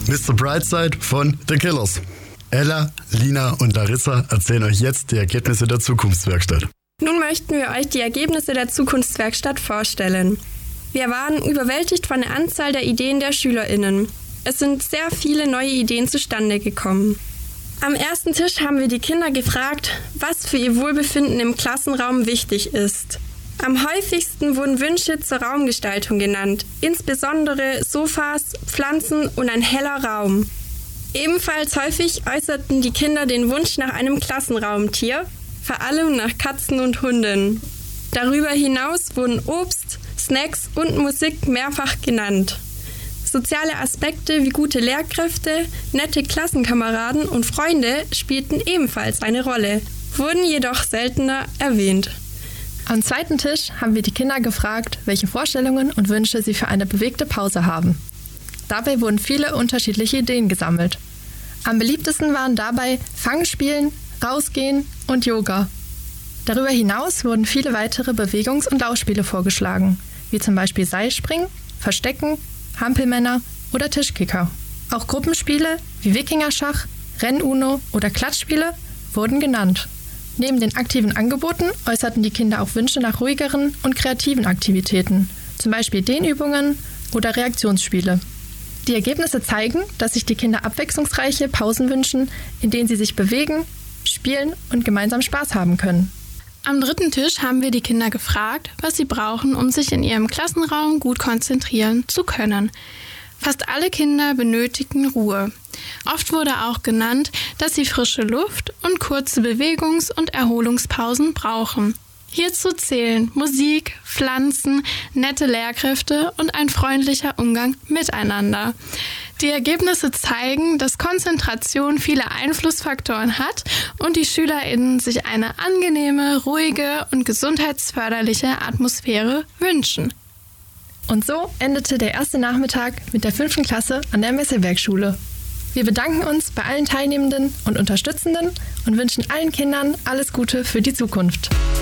Mr. Brightside von The Killers. Ella, Lina und Larissa erzählen euch jetzt die Ergebnisse der Zukunftswerkstatt. Nun möchten wir euch die Ergebnisse der Zukunftswerkstatt vorstellen. Wir waren überwältigt von der Anzahl der Ideen der SchülerInnen. Es sind sehr viele neue Ideen zustande gekommen. Am ersten Tisch haben wir die Kinder gefragt, was für ihr Wohlbefinden im Klassenraum wichtig ist. Am häufigsten wurden Wünsche zur Raumgestaltung genannt, insbesondere Sofas, Pflanzen und ein heller Raum. Ebenfalls häufig äußerten die Kinder den Wunsch nach einem Klassenraumtier, vor allem nach Katzen und Hunden. Darüber hinaus wurden Obst, Snacks und Musik mehrfach genannt. Soziale Aspekte wie gute Lehrkräfte, nette Klassenkameraden und Freunde spielten ebenfalls eine Rolle, wurden jedoch seltener erwähnt. Am zweiten Tisch haben wir die Kinder gefragt, welche Vorstellungen und Wünsche sie für eine bewegte Pause haben. Dabei wurden viele unterschiedliche Ideen gesammelt. Am beliebtesten waren dabei Fangspielen, Rausgehen und Yoga. Darüber hinaus wurden viele weitere Bewegungs- und Laufspiele vorgeschlagen, wie zum Beispiel Seilspringen, Verstecken, Hampelmänner oder Tischkicker. Auch Gruppenspiele wie Wikingerschach, Renn-Uno oder Klatschspiele wurden genannt. Neben den aktiven Angeboten äußerten die Kinder auch Wünsche nach ruhigeren und kreativen Aktivitäten, zum Beispiel Dehnübungen oder Reaktionsspiele. Die Ergebnisse zeigen, dass sich die Kinder abwechslungsreiche Pausen wünschen, in denen sie sich bewegen, spielen und gemeinsam Spaß haben können. Am dritten Tisch haben wir die Kinder gefragt, was sie brauchen, um sich in ihrem Klassenraum gut konzentrieren zu können. Fast alle Kinder benötigen Ruhe. Oft wurde auch genannt, dass sie frische Luft und kurze Bewegungs- und Erholungspausen brauchen. Hierzu zählen Musik, Pflanzen, nette Lehrkräfte und ein freundlicher Umgang miteinander. Die Ergebnisse zeigen, dass Konzentration viele Einflussfaktoren hat und die SchülerInnen sich eine angenehme, ruhige und gesundheitsförderliche Atmosphäre wünschen. Und so endete der erste Nachmittag mit der 5. Klasse an der Messewerkschule. Wir bedanken uns bei allen Teilnehmenden und Unterstützenden und wünschen allen Kindern alles Gute für die Zukunft.